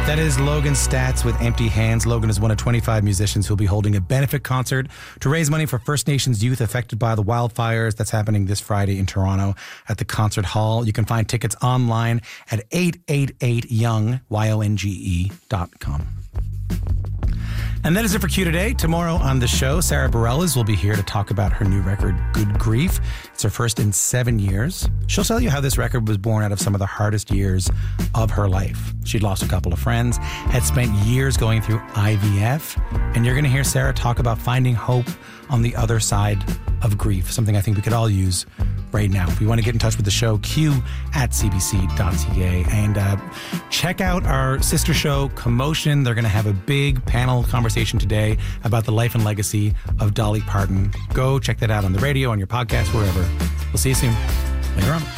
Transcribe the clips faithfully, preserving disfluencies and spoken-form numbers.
That is Logan Stats with Empty Hands. Logan is one of twenty-five musicians who will be holding a benefit concert to raise money for First Nations youth affected by the wildfires. That's happening this Friday in Toronto at the Concert Hall. You can find tickets online at eight eight eight young, Y O N G E dot com. And that is it for Q Today. Tomorrow on the show, Sarah Bareilles will be here to talk about her new record, Good Grief. It's her first in seven years. She'll tell you how this record was born out of some of the hardest years of her life. She'd lost a couple of friends, had spent years going through I V F, and you're going to hear Sarah talk about finding hope on the other side of grief, something I think we could all use right now. If you want to get in touch with the show, q at c b c dot c a. And uh, check out our sister show, Commotion. They're going to have a big panel conversation today about the life and legacy of Dolly Parton. Go check that out on the radio, on your podcast, wherever. We'll see you soon. Later on.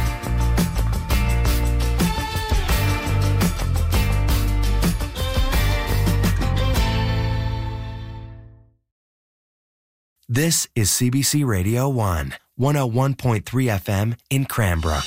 This is C B C Radio one, one oh one point three F M in Cranbrook.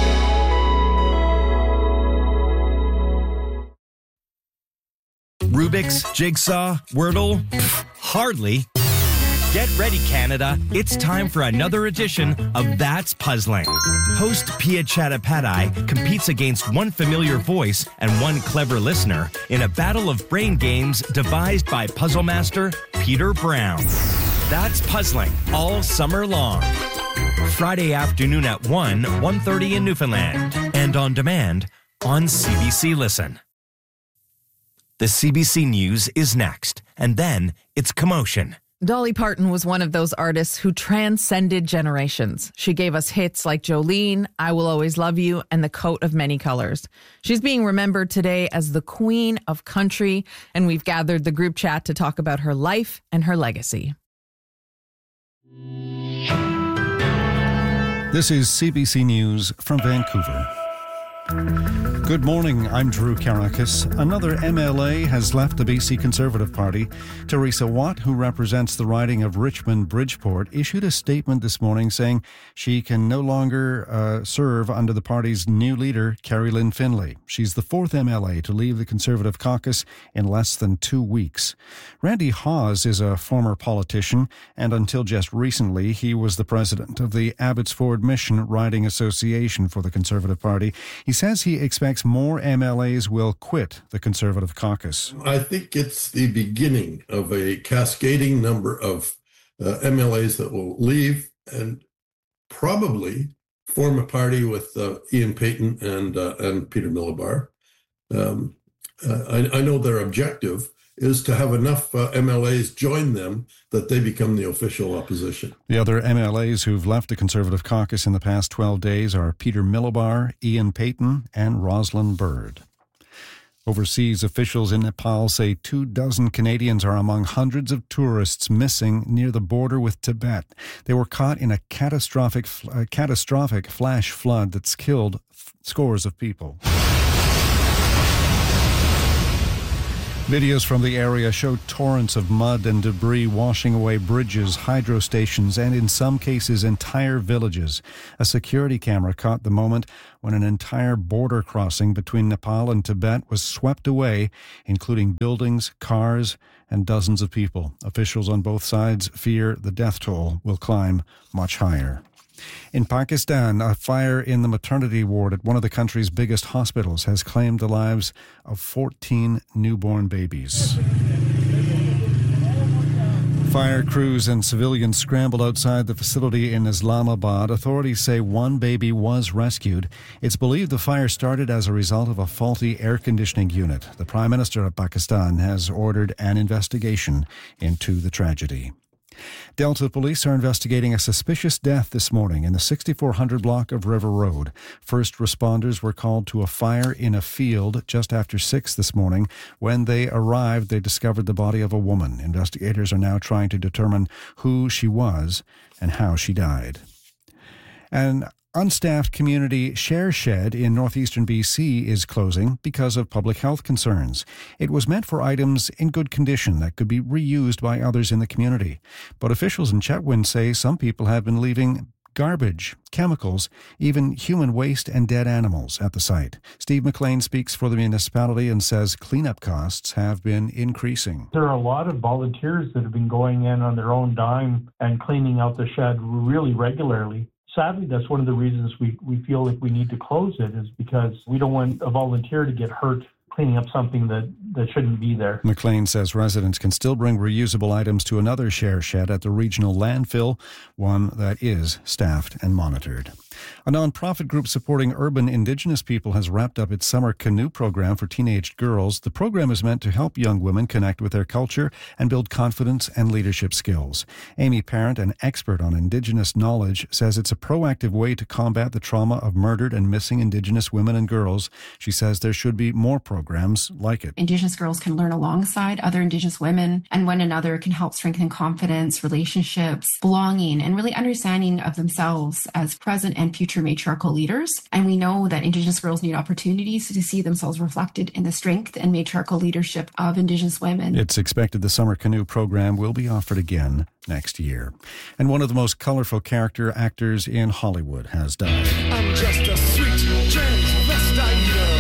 Rubik's, Jigsaw, Wordle? Pfft, hardly. Get ready, Canada. It's time for another edition of That's Puzzling. Host Pia Chattopadhyay competes against one familiar voice and one clever listener in a battle of brain games devised by puzzle master Peter Brown. That's Puzzling all summer long. Friday afternoon at one, one thirty in Newfoundland. And on demand on C B C Listen. The C B C News is next. And then it's Commotion. Dolly Parton was one of those artists who transcended generations. She gave us hits like Jolene, I Will Always Love You, and The Coat of Many Colors. She's being remembered today as the Queen of Country, and we've gathered the group chat to talk about her life and her legacy. This is C B C News from Vancouver. Good morning, I'm Drew Karakis. Another M L A has left the B C Conservative Party. Teresa Watt, who represents the riding of Richmond-Bridgeport, issued a statement this morning saying she can no longer uh, serve under the party's new leader, Carrie Lynn Finlay. She's the fourth M L A to leave the Conservative caucus in less than two weeks. Randy Hawes is a former politician, and until just recently, he was the president of the Abbotsford Mission Riding Association for the Conservative Party. He says he expects more M L As will quit the Conservative caucus. I think it's the beginning of a cascading number of uh, M L As that will leave and probably form a party with uh, Ian Paton and uh, and Peter Millibar. Um, uh, I, I know their objective is to have enough uh, M L As join them that they become the official opposition. The other M L As who've left the Conservative caucus in the past twelve days are Peter Millibar, Ian Paton, and Rosalind Bird. Overseas officials in Nepal say two dozen Canadians are among hundreds of tourists missing near the border with Tibet. They were caught in a catastrophic, uh, catastrophic flash flood that's killed f- scores of people. Videos from the area show torrents of mud and debris washing away bridges, hydro stations, and in some cases entire villages. A security camera caught the moment when an entire border crossing between Nepal and Tibet was swept away, including buildings, cars, and dozens of people. Officials on both sides fear the death toll will climb much higher. In Pakistan, a fire in the maternity ward at one of the country's biggest hospitals has claimed the lives of fourteen newborn babies. Fire crews and civilians scrambled outside the facility in Islamabad. Authorities say one baby was rescued. It's believed the fire started as a result of a faulty air conditioning unit. The Prime Minister of Pakistan has ordered an investigation into the tragedy. Delta police are investigating a suspicious death this morning in the sixty-four hundred block of River Road. First responders were called to a fire in a field just after six this morning. When they arrived, they discovered the body of a woman. Investigators are now trying to determine who she was and how she died. And unstaffed community Share Shed in northeastern B C is closing because of public health concerns. It was meant for items in good condition that could be reused by others in the community. But officials in Chetwynd say some people have been leaving garbage, chemicals, even human waste and dead animals at the site. Steve McLean speaks for the municipality and says cleanup costs have been increasing. There are a lot of volunteers that have been going in on their own dime and cleaning out the shed really regularly. Sadly, that's one of the reasons we, we feel like we need to close it, is because we don't want a volunteer to get hurt cleaning up something that, that shouldn't be there. McLean says residents can still bring reusable items to another share shed at the regional landfill, one that is staffed and monitored. A nonprofit group supporting urban Indigenous people has wrapped up its summer canoe program for teenage girls. The program is meant to help young women connect with their culture and build confidence and leadership skills. Amy Parent, an expert on Indigenous knowledge, says it's a proactive way to combat the trauma of murdered and missing Indigenous women and girls. She says there should be more programs like it. Indigenous girls can learn alongside other Indigenous women, and one another can help strengthen confidence, relationships, belonging, and really understanding of themselves as present and future matriarchal leaders. And we know that Indigenous girls need opportunities to see themselves reflected in the strength and matriarchal leadership of Indigenous women. It's expected the summer canoe program will be offered again next year. And one of the most colorful character actors in Hollywood has died. I'm just a sweet transvestite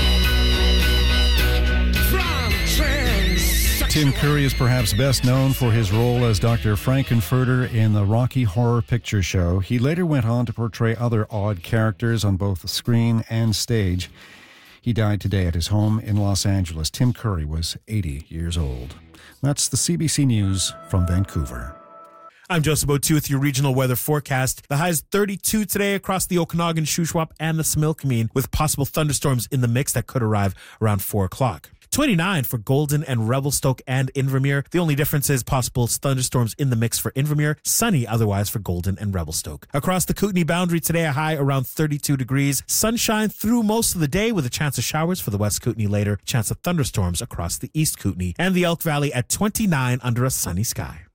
from transsexual. Tim Curry is perhaps best known for his role as Doctor Frankenfurter in the Rocky Horror Picture Show. He later went on to portray other odd characters on both screen and stage. He died today at his home in Los Angeles. Tim Curry was eighty years old. That's the C B C News from Vancouver. I'm Joseph O'Toole with your regional weather forecast. The high is thirty-two today across the Okanagan, Shuswap, and the Similkameen, with possible thunderstorms in the mix that could arrive around four o'clock. twenty-nine for Golden and Revelstoke and Invermere. The only difference is possible thunderstorms in the mix for Invermere, sunny otherwise for Golden and Revelstoke. Across the Kootenay boundary today, a high around thirty-two degrees. Sunshine through most of the day with a chance of showers for the West Kootenay later. Chance of thunderstorms across the East Kootenay and the Elk Valley at twenty-nine under a sunny sky.